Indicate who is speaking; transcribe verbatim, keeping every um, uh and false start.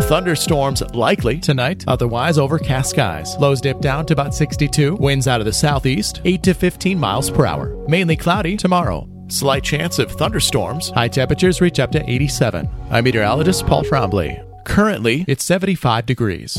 Speaker 1: Thunderstorms likely tonight, otherwise overcast skies. Lows dip down to about sixty-two. Winds out of the southeast, eight to fifteen miles per hour. Mainly cloudy tomorrow. Slight chance of thunderstorms. High temperatures reach up to eighty-seven. I'm meteorologist Paul Trombley. Currently, it's seventy-five degrees.